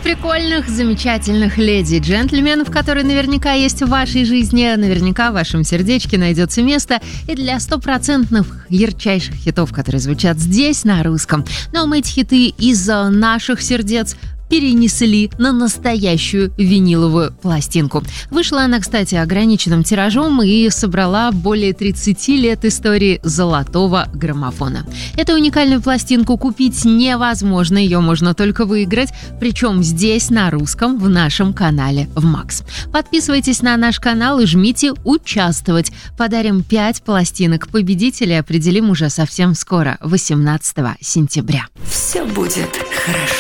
прикольных, замечательных леди и джентльменов, которые наверняка есть в вашей жизни, наверняка в вашем сердечке найдется место и для стопроцентных ярчайших хитов, которые звучат здесь на русском. Но мы эти хиты из наших сердец перенесли на настоящую виниловую пластинку. Вышла она, кстати, ограниченным тиражом и собрала более 30 лет истории золотого граммофона. Эту уникальную пластинку купить невозможно, ее можно только выиграть, причем здесь, на русском, в нашем канале в Макс. Подписывайтесь на наш канал и жмите «Участвовать». Подарим 5 пластинок. Победителей определим уже совсем скоро, 18 сентября. Все будет хорошо.